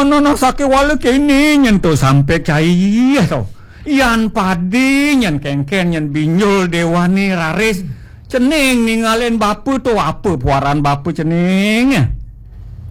no sakewala kene nyentuh sampai cai to. Ian padi nyen kengken nyen binyul dewani raris ceneng ninggalin bapu tuh apa puaran bapu ceneng